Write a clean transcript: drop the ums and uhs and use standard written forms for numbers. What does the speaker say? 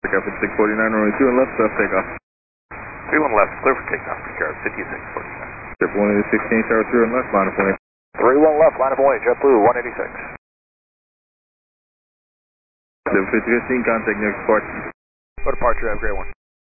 Pick up at 649, runway 2 and left, takeoff. 31 left, clear for takeoff, Picard 5649. Trip 116, tower 3 and left, line of way. 31 left, line of way, JetBlue 186. 5015, contact next departure. What departure, have a great one.